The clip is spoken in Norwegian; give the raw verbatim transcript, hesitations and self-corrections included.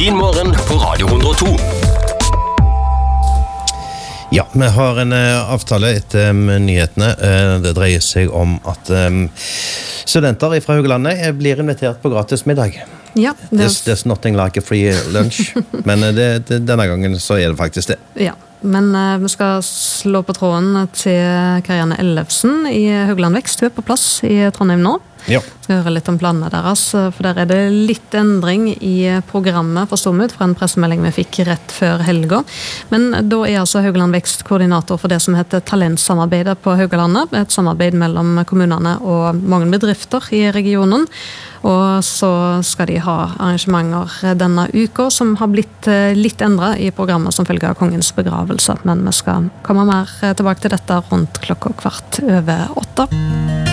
Din morgen på Radio hundre og to. Ja, vi har en uh, avtale etter um, nyhetene. Uh, det dreier seg om at um, studenter fra Haugalandet blir invitert på gratis middag. Ja, det... there's, there's nothing like a free lunch. Men uh, det, det, denne gangen så er det faktisk det. Ja, men uh, vi skal slå på tråden til Karianne Ellefsen i Haugaland Vekst. Hun er på plass i Trondheim nå. Ja. Skal høre litt om planene deres, for der er det litt endring i programmet, forstår vi ut fra en pressemelding vi fikk rett før helga. Men da er altså Haugaland Vekst koordinator for det som heter Talentsamarbeidet på Haugalandet, et samarbeid mellom kommunene og mange bedrifter i regionen. Og så skal de ha arrangementer denne uka som har blitt litt endret i programmet som følge av kongens begravelse. Men vi skal komme mer tilbake til dette rundt klokka kvart over åtte.